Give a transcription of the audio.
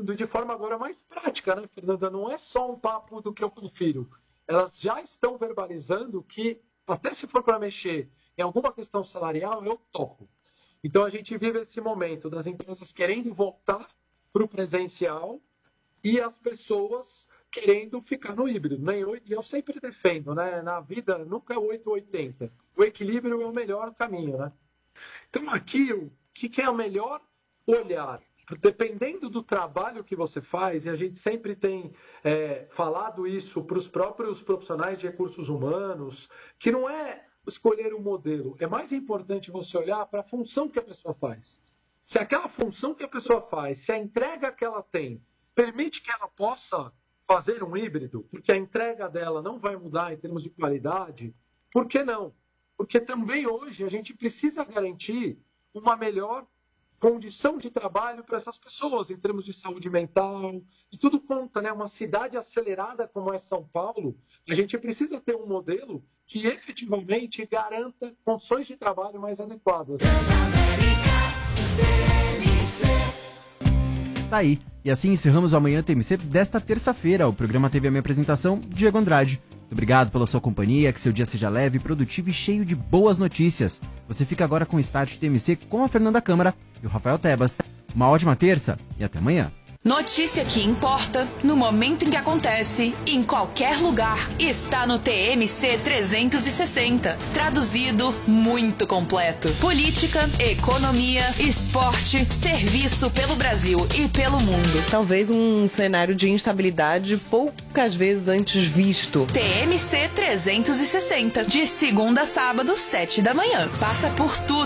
falando de forma agora mais prática, né, Fernanda? Não é só um papo do que eu prefiro. Elas já estão verbalizando que, até se for para mexer em alguma questão salarial, eu topo. Então, a gente vive esse momento das empresas querendo voltar para o presencial e as pessoas querendo ficar no híbrido, né? E eu sempre defendo, né? Na vida nunca é 8/80. O equilíbrio é o melhor caminho, né? Então, aqui, o que é o melhor olhar? Dependendo do trabalho que você faz, e a gente sempre tem falado isso para os próprios profissionais de recursos humanos, que não é escolher um modelo, é mais importante você olhar para a função que a pessoa faz. Se aquela função que a pessoa faz, se a entrega que ela tem, permite que ela possa fazer um híbrido, porque a entrega dela não vai mudar em termos de qualidade, por que não? Porque também hoje a gente precisa garantir uma melhor condição de trabalho para essas pessoas, em termos de saúde mental, e tudo conta, né? Uma cidade acelerada como é São Paulo, a gente precisa ter um modelo que efetivamente garanta condições de trabalho mais adequadas. Tá aí. E assim encerramos o Amanhã TMC desta terça-feira. O programa teve a minha apresentação, Diego Andrade. Muito obrigado pela sua companhia, que seu dia seja leve, produtivo e cheio de boas notícias. Você fica agora com o Start TMC com a Fernanda Câmara e o Rafael Tebas. Uma ótima terça e até amanhã. Notícia que importa, no momento em que acontece, em qualquer lugar, está no TMC 360. Traduzido, muito completo. Política, economia, esporte, serviço pelo Brasil e pelo mundo. Talvez um cenário de instabilidade poucas vezes antes visto. TMC 360, de segunda a sábado, 7 da manhã. Passa por tudo.